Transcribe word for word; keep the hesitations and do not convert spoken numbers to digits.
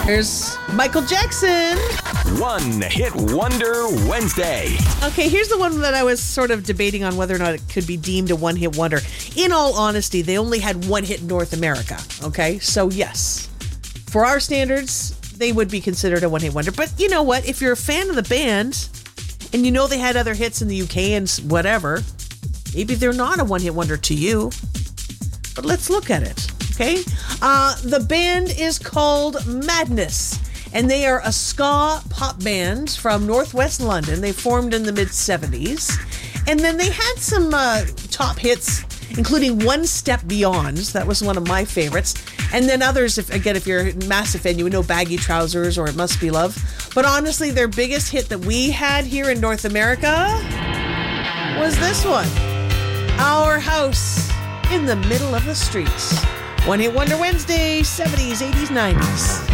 Here's Michael Jackson. One Hit Wonder Wednesday. Okay, here's the one that I was sort of debating on whether or not it could be deemed a one-hit wonder. In all honesty, they only had one hit in North America, okay? So yes, for our standards, they would be considered a one-hit wonder. But you know what? If you're a fan of the band, and you know they had other hits in the U K and whatever, maybe they're not a one-hit wonder to you. But let's look at it, okay? Uh, the band is called Madness, and they are a ska pop band from Northwest London. They formed in the mid-seventies, and then they had some uh, top hits, including One Step Beyond. That was one of my favorites. And then others, if again, if you're a massive fan, you would know Baggy Trousers or It Must Be Love. But honestly, their biggest hit that we had here in North America was this one, Our House in the Middle of the Streets. One Hit Wonder Wednesday, seventies, eighties, nineties.